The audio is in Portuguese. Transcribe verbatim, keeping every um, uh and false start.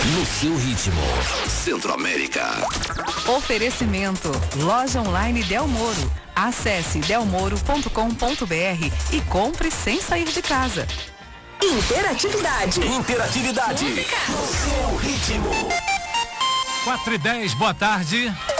No seu ritmo. Centro-América. Oferecimento. Loja online Del Moro. Acesse delmoro ponto com ponto br e compre sem sair de casa. Interatividade. Interatividade. Música. No seu ritmo. quatro e dez, boa tarde.